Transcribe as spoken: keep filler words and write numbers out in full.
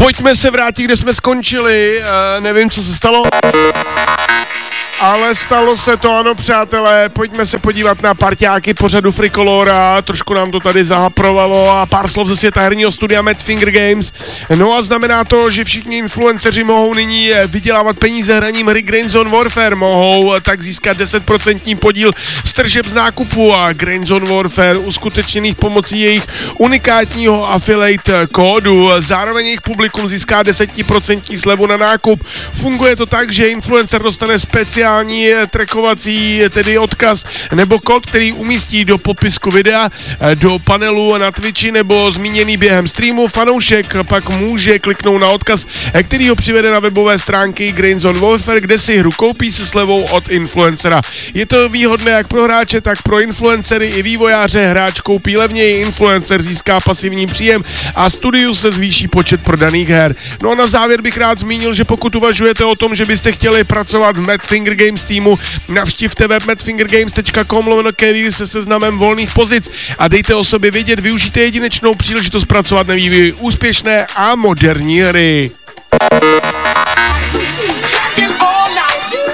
Pojďme se vrátit, kde jsme skončili, uh, nevím, co se stalo. Ale stalo se to, ano, přátelé, pojďme se podívat na parťáky pořadu Frikolora, trošku nám to tady zahaprovalo a pár slov ze světa herního studia Mad Finger Games. No a znamená to, že všichni influenceři mohou nyní vydělávat peníze hraním hry Grains on Warfare, mohou tak získat deset procent podíl z tržeb z nákupu a Grains on Warfare uskutečněných pomocí jejich unikátního affiliate kódu. Zároveň jejich publikum získá deset procent slevu na nákup. Funguje to tak, že influencer dostane speciální trackovací, tedy odkaz nebo kód, který umístí do popisku videa, do panelu na Twitchi nebo zmíněný během streamu. Fanoušek pak může kliknout na odkaz, který ho přivede na webové stránky Grains on Warfare, kde si hru koupí se slevou od influencera. Je to výhodné jak pro hráče, tak pro influencery i vývojáře. Hráč koupí levněji, influencer získá pasivní příjem a studiu se zvýší počet prodaných her. No a na závěr bych rád zmínil, že pokud uvažujete o tom, že byste chtěli pracovat v Mad Finger Games týmu, navštivte web madfingergames tečka com lomeno career se seznamem volných pozic a dejte o sobě vědět, využijte jedinečnou příležitost pracovat na vývoji úspěšné a moderní hry.